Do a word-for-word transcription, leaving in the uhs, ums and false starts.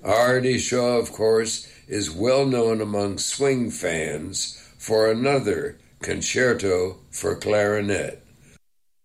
Artie Shaw, of course, is well known among swing fans for another concerto for clarinet.